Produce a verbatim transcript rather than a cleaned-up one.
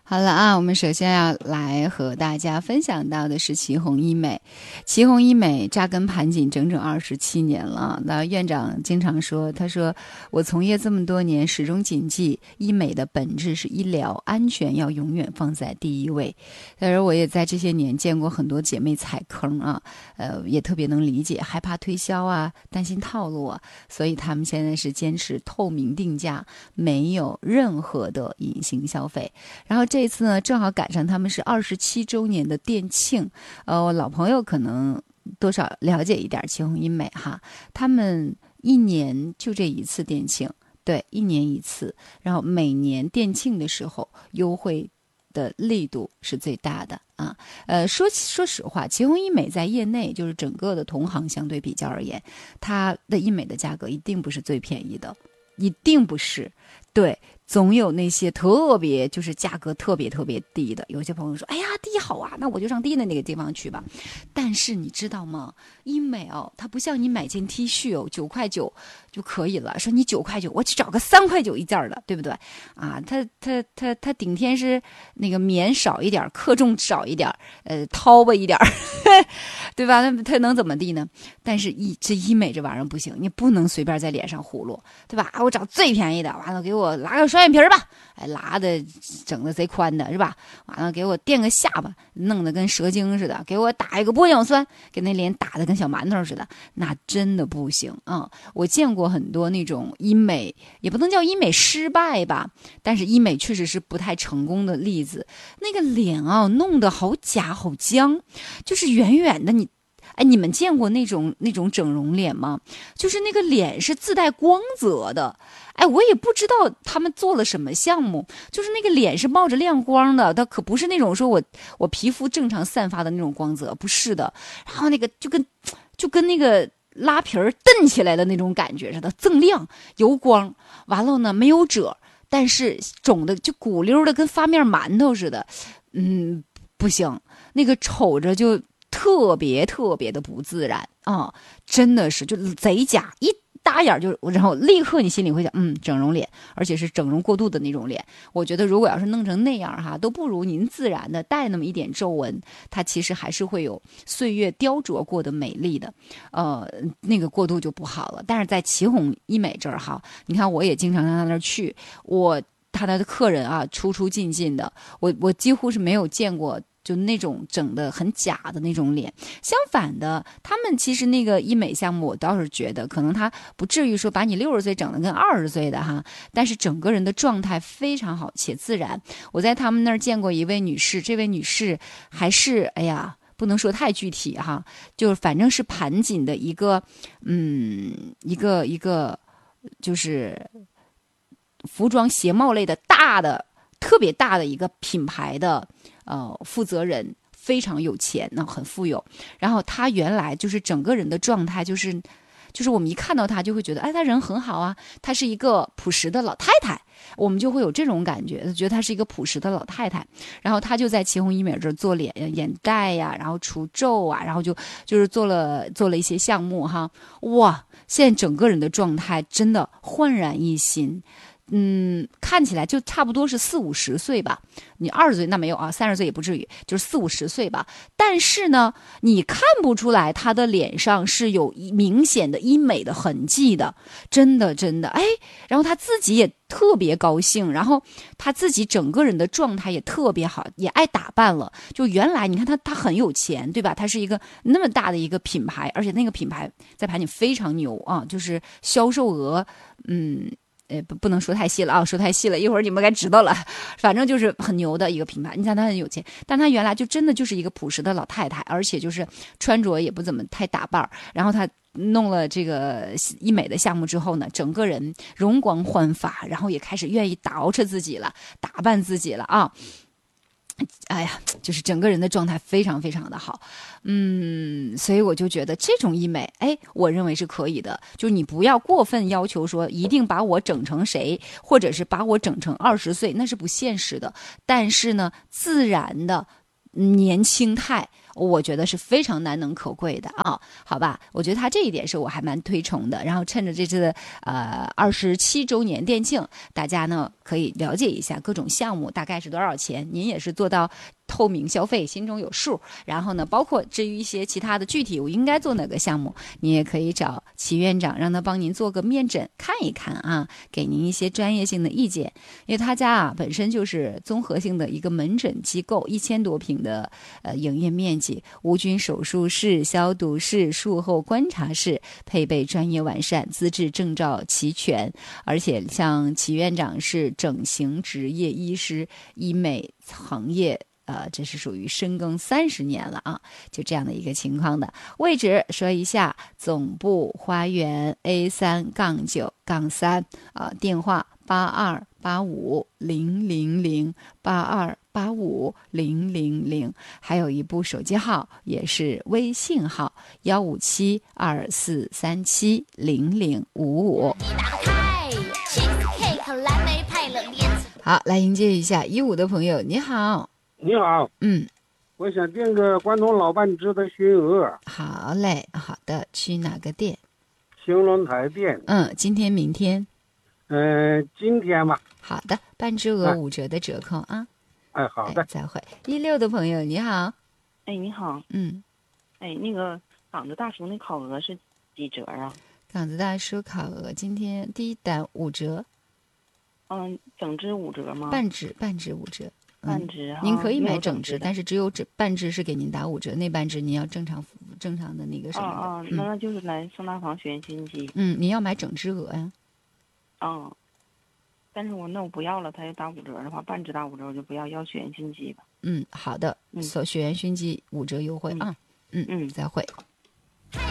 好了啊，我们首先要来和大家分享到的是祁红医美。祁红医美扎根盘锦整整二十七年了。那院长经常说，他说我从业这么多年，始终谨记医美的本质是医疗安全，要永远放在第一位。但是我也在这些年见过很多姐妹踩坑啊，呃，也特别能理解，害怕推销啊，担心套路啊，所以他们现在是坚持透明定价，没有任何的隐形消费。然后这次呢，正好赶上他们是二十七周年的店庆，呃，我老朋友可能多少了解一点祁红医美哈，他们一年就这一次店庆，对，一年一次，然后每年店庆的时候优惠的力度是最大的啊。呃，说说实话，祁红医美在业内就是整个的同行相对比较而言，它的医美的价格一定不是最便宜的，一定不是，对。总有那些特别就是价格特别特别低的，有些朋友说，哎呀，低好啊，那我就上低的那个地方去吧。但是你知道吗？医美哦，它不像你买件 T 恤哦，九块九就可以了。说你九块九，我去找个三块九一件的，对不对？啊，它它它它顶天是那个棉少一点，克重少一点，呃，掏吧一点，对吧？那它能怎么地呢？但是医这医美这玩意儿不行，你不能随便在脸上糊弄，对吧？我找最便宜的，完了给我拉个双眼皮吧，哎，拉的整的贼宽的是吧？完了给我垫个下巴，弄得跟蛇精似的，给我打一个玻尿酸，给那脸打得跟小馒头似的，那真的不行啊！我见过很多那种医美，也不能叫医美失败吧，但是医美确实是不太成功的例子。那个脸啊，弄得好假好僵，就是远远的你。哎，你们见过那种那种整容脸吗？就是那个脸是自带光泽的。哎，我也不知道他们做了什么项目，就是那个脸是冒着亮光的，它可不是那种说我我皮肤正常散发的那种光泽，不是的。然后那个就跟就跟那个拉皮儿蹬起来的那种感觉似的，锃亮油光，完了呢没有褶，但是肿的就鼓溜的跟发面馒头似的。嗯，不行，那个瞅着就特别特别的不自然啊，真的是就贼假，一大眼就，然后立刻你心里会想，嗯，整容脸，而且是整容过度的那种脸。我觉得如果要是弄成那样哈，都不如您自然的带那么一点皱纹，它其实还是会有岁月雕琢过的美丽的，呃，那个过度就不好了。但是在祁红医美这儿哈，你看我也经常上他那儿去，我他的客人啊出出进进的，我我几乎是没有见过。就那种整的很假的那种脸，相反的，他们其实那个医美项目，我倒是觉得可能他不至于说把你六十岁整的跟二十岁的哈，但是整个人的状态非常好且自然。我在他们那儿见过一位女士，这位女士还是哎呀，不能说太具体哈，就是反正是盘锦的一个嗯一个一个就是服装鞋帽类的大的特别大的一个品牌的。呃，负责人非常有钱，那很富有。然后他原来就是整个人的状态，就是就是我们一看到他就会觉得，哎，他人很好啊，他是一个朴实的老太太，我们就会有这种感觉，觉得她是一个朴实的老太太。然后他就在祁红医美这儿做脸眼袋呀，然后除皱啊，然后就就是做了做了一些项目哈，哇，现在整个人的状态真的焕然一新。嗯，看起来就差不多是四五十岁吧，你二十岁那没有啊，三十岁也不至于，就是四五十岁吧。但是呢，你看不出来他的脸上是有明显的医美的痕迹的，真的真的，哎，然后他自己也特别高兴，然后他自己整个人的状态也特别好，也爱打扮了。就原来你看他他很有钱，对吧？他是一个那么大的一个品牌，而且那个品牌在盘锦非常牛啊，就是销售额，嗯。呃，不不能说太细了啊，说太细了，一会儿你们该知道了。反正就是很牛的一个品牌，你看他很有钱，但他原来就真的就是一个朴实的老太太，而且就是穿着也不怎么太打扮。然后他弄了这个医美的项目之后呢，整个人容光焕发，然后也开始愿意捯饬自己了，打扮自己了啊。哎呀，就是整个人的状态非常非常的好，嗯，所以我就觉得这种医美，哎，我认为是可以的，就是你不要过分要求说一定把我整成谁，或者是把我整成二十岁，那是不现实的。但是呢，自然的年轻态， 我觉得是非常难能可贵的啊，好吧？我觉得他这一点是我还蛮推崇的。然后趁着这次的呃二十七周年店庆，大家呢可以了解一下各种项目大概是多少钱，您也是做到透明消费，心中有数。然后呢，包括至于一些其他的具体我应该做哪个项目，你也可以找齐院长，让他帮您做个面诊看一看啊，给您一些专业性的意见。因为他家啊本身就是综合性的一个门诊机构，一千多平的呃营业面积，无菌手术室、消毒室、术后观察室，配备专业完善，资质证照齐全。而且像齐院长是整形职业医师，医美行业呃，这是属于深耕三十年了啊，就这样的一个情况的。位置说一下，总部花园 A 三杠九杠三啊，电话八二八五零零零八二八五零零零，还有一部手机号也是微信号幺五七二四三七零零五五。好，来迎接一下一五的朋友，你好。 你好， 嗯， 我想订个关东老半只的熏鹅。 好嘞，好的，去哪个店？ 兴隆台店。 嗯，今天、明天。 嗯、呃，今天吧。 好的，半只鹅五折的折扣啊。 哎，好的， 哎、再会。一六的朋友，你好。 哎，你好。 嗯。 哎，那个港子大叔那烤鹅是几折啊？ 港子大叔烤鹅今天第一单五折。 嗯，整只五折吗？ 半只，半只五折。 半只、啊嗯，您可以买整只，但是只有这半只是给您打五折，那半只您要正常正常的那个什么的。 啊啊，那就是来盛大房学新机。 嗯，您要买整只鹅呀。 啊，但是我那我不要了，他要打五折的话，半只打五折我就不要，要学员新机吧。 嗯，好的，所学员熏鸡五折优惠啊。嗯嗯，再会。